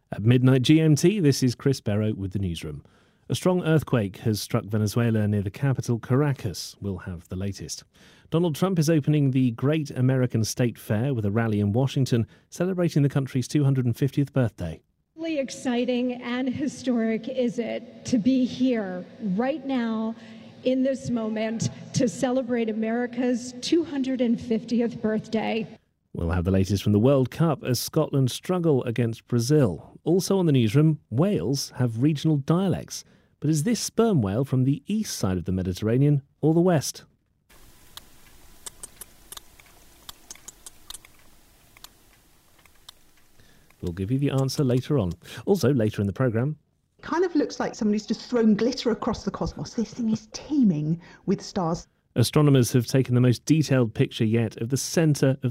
At midnight GMT, this is Chris Barrow with the newsroom. A strong earthquake has struck Venezuela near the capital, Caracas. We'll have the latest. Donald Trump is opening the Great American State Fair with a rally in Washington, celebrating the country's 250th birthday. Really exciting and historic is it to be here right now in this moment to celebrate America's 250th birthday. We'll have the latest from the World Cup as Scotland struggle against Brazil. Also on the newsroom, whales have regional dialects. But is this sperm whale from the east side of the Mediterranean or the west? We'll give you the answer later on. Also, later in the programme, kind of looks like somebody's just thrown glitter across the cosmos. This thing is teeming with stars. Astronomers have taken the most detailed picture yet of the centre of